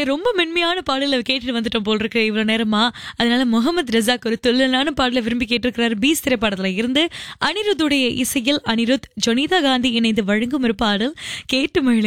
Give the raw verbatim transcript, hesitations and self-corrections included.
ரொம்ப மென்மையான பாடல கேட்டுட்டு வந்துட்டோம் போல் இருக்கு இவ்வளவு நேரமா. அதனால முகமது ரசாக் ஒரு துள்ளலான பாடல விரும்பி கேட்டிருக்கிறாரு. பீஸ் திரைப்படத்துல இருந்து அனிருத்துடைய இசையில் அனிருத் ஜொனிதா காந்தி இணைந்து வழங்கும் ஒரு பாடல் கேட்டு மகிழ